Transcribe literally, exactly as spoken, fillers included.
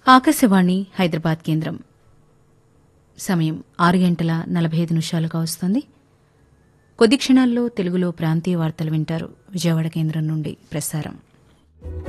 ఆకాశవాణి హైదరాబాద్ కేంద్రం సమయం ఆరు గంటల నలభై ఐదు నిమిషాలుగా వస్తుంది. కొద్ది క్షణాల్లో తెలుగులో ప్రాంతీయ వార్తలు వింటారు. విజయవాడ కేంద్రం నుండి ప్రసారం.